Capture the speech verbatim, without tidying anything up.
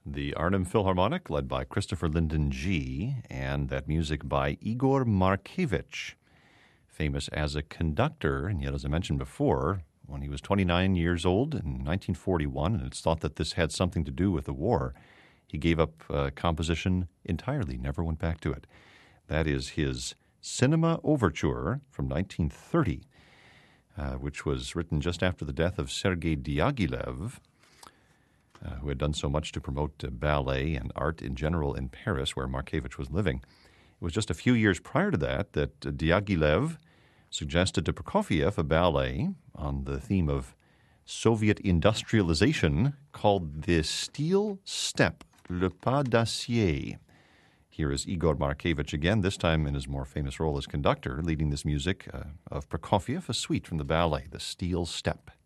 The Arnhem Philharmonic, led by Christopher Linden G., and that music by Igor Markevich, famous as a conductor. And yet, as I mentioned before, when he was twenty-nine years old in nineteen forty-one, and it's thought that this had something to do with the war, he gave up uh, composition entirely, never went back to it. That is his Cinema Overture from nineteen thirty, uh, which was written just after the death of Sergei Diaghilev, Uh, who had done so much to promote uh, ballet and art in general in Paris, where Markevich was living. It was just a few years prior to that that uh, Diaghilev suggested to Prokofiev a ballet on the theme of Soviet industrialization called the Steel Step, Le Pas d'Acier. Here is Igor Markevich again, this time in his more famous role as conductor, leading this music uh, of Prokofiev, a suite from the ballet, The Steel Step.